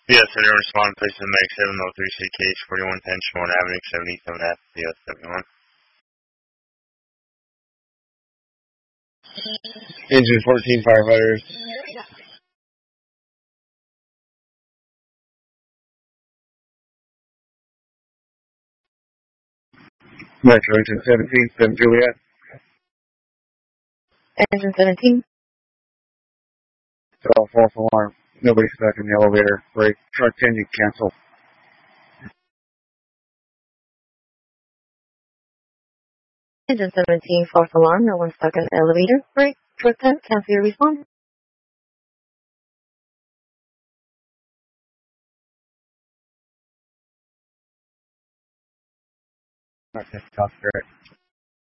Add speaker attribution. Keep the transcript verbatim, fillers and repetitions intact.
Speaker 1: Yes, I didn't respond. Place to the Mag seven oh three C K H forty-one ten Shimon Avenue seventy-seven F C S seventy-one. Engine fourteen firefighters. Metro Engine seventeen, seven Juliet.
Speaker 2: Engine seventeen.
Speaker 1: It's all false alarm. Nobody stuck in the elevator. Brake. Truck ten, you cancel.
Speaker 2: Engine seventeen, false alarm. No one stuck in the elevator. Brake. Truck ten, cancel your response.
Speaker 1: Okay, that's correct.